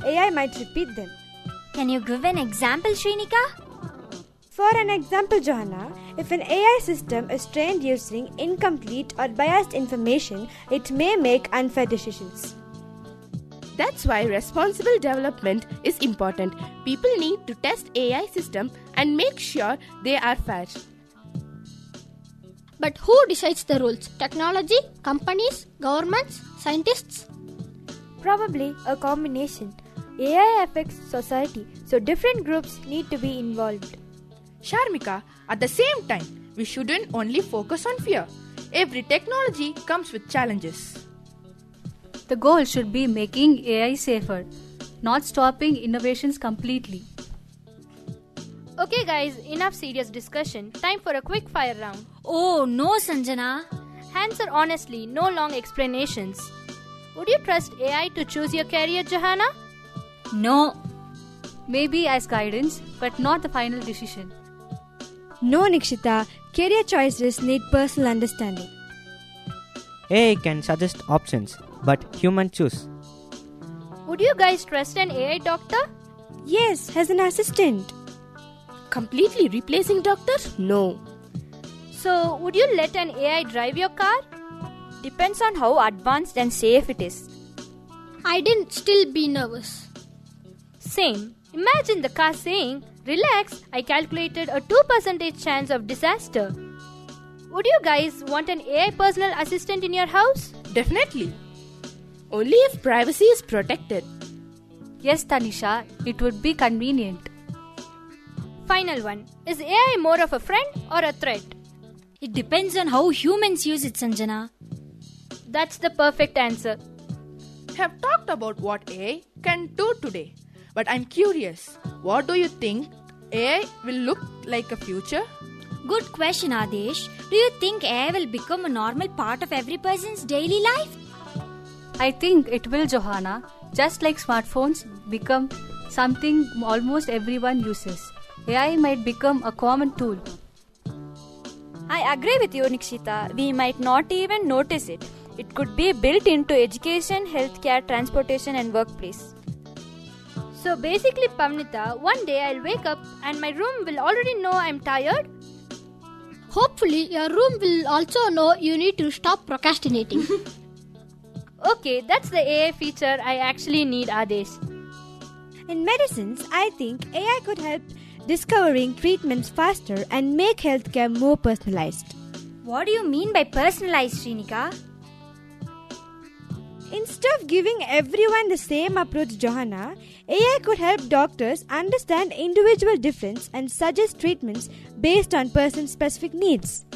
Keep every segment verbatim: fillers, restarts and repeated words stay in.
A I might repeat them. Can you give an example, Shrinika? For an example, Johanna, if an A I system is trained using incomplete or biased information, it may make unfair decisions. That's why responsible development is important. People need to test A I systems and make sure they are fair. But who decides the rules? Technology, companies, governments, scientists? Probably a combination. A I affects society, so different groups need to be involved. Sharmika, at the same time, we shouldn't only focus on fear. Every technology comes with challenges. The goal should be making A I safer, not stopping innovations completely. Okay guys, enough serious discussion. Time for a quick fire round. Oh no, Sanjana. Answer honestly, no long explanations. Would you trust A I to choose your career, Johanna? No. Maybe as guidance, but not the final decision. No, Nikshita. Career choices need personal understanding. A I can suggest options, but humans choose. Would you guys trust an A I doctor? Yes, as an assistant. Completely replacing doctors? No. So, would you let an A I drive your car? Depends on how advanced and safe it is. I didn't still be nervous. Same. Imagine the car saying, "Relax, I calculated a two percent chance of disaster." Would you guys want an A I personal assistant in your house? Definitely. Only if privacy is protected. Yes, Tanisha, it would be convenient. Final one. Is A I more of a friend or a threat? It depends on how humans use it, Sanjana. That's the perfect answer. We have talked about what A I can do today. But I'm curious, what do you think A I will look like in future? Good question, Adesh. Do you think A I will become a normal part of every person's daily life? I think it will, Johanna. Just like smartphones become something almost everyone uses. A I might become a common tool. I agree with you, Nikshita. We might not even notice it. It could be built into education, healthcare, transportation and workplace. So basically, Pavnita, one day I'll wake up and my room will already know I'm tired. Hopefully, your room will also know you need to stop procrastinating. Okay, that's the A I feature I actually need, Adesh. In medicines, I think A I could help discovering treatments faster and make healthcare more personalized. What do you mean by personalized, Shrinika? Instead of giving everyone the same approach, Johanna, A I could help doctors understand individual difference and suggest treatments based on person-specific needs.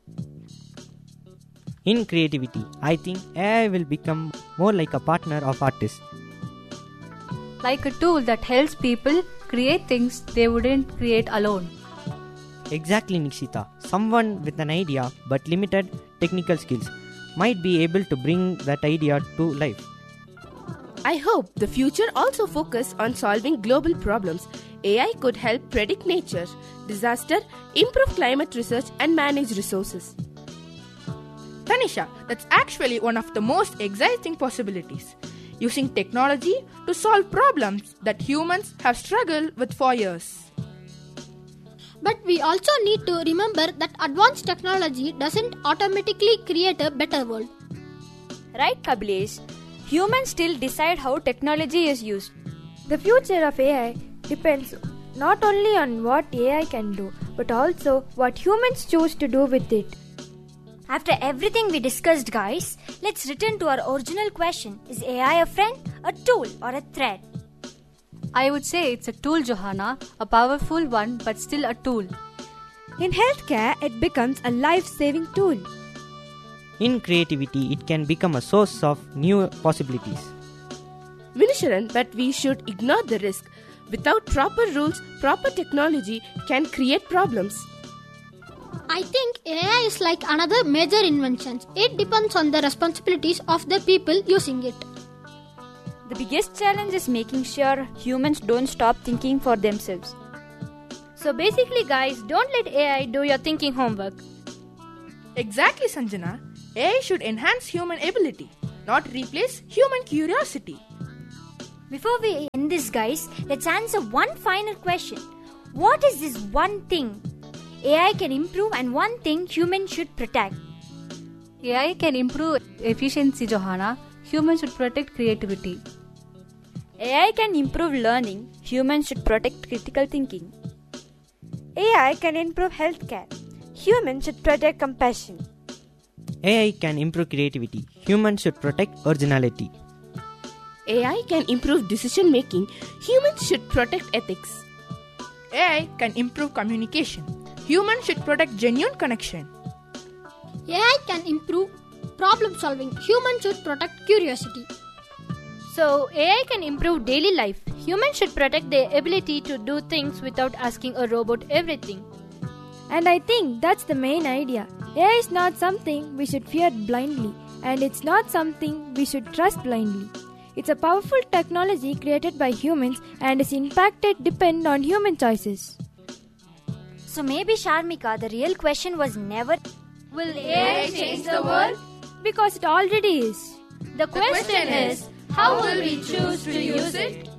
In creativity, I think A I will become more like a partner of artists. Like a tool that helps people create things they wouldn't create alone. Exactly, Nikshita. Someone with an idea but limited technical skills might be able to bring that idea to life. I hope the future also focus on solving global problems. A I could help predict nature, disaster, improve climate research and manage resources. Tanisha, that's actually one of the most exciting possibilities. Using technology to solve problems that humans have struggled with for years. But we also need to remember that advanced technology doesn't automatically create a better world. Right, Kablesh? Humans still decide how technology is used. The future of A I depends not only on what A I can do, but also what humans choose to do with it. After everything we discussed, guys, let's return to our original question. Is A I a friend, a tool, or a threat? I would say it's a tool, Johanna, a powerful one, but still a tool. In healthcare, it becomes a life-saving tool. In creativity, it can become a source of new possibilities. Vinisharan, but we should ignore the risk. Without proper rules, proper technology can create problems. I think A I is like another major invention. It depends on the responsibilities of the people using it. The biggest challenge is making sure humans don't stop thinking for themselves. So basically, guys, don't let A I do your thinking homework. Exactly, Sanjana. A I should enhance human ability, not replace human curiosity. Before we end this, guys, let's answer one final question. What is this one thing A I can improve and one thing humans should protect? A I can improve efficiency, Johanna. Humans should protect creativity. A I can improve learning. Humans should protect critical thinking. A I can improve healthcare. Humans should protect compassion. A I can improve creativity. Humans should protect originality. A I can improve decision making. Humans should protect ethics. A I can improve communication. Humans should protect genuine connection. A I can improve problem solving. Humans should protect curiosity. So, A I can improve daily life. Humans should protect their ability to do things without asking a robot everything. And I think that's the main idea. A I is not something we should fear blindly, and it's not something we should trust blindly. It's a powerful technology created by humans, and its impact depends on human choices. So maybe, Sharmika, the real question was never, will A I change the world? Because it already is. The question is, how will we choose to use it?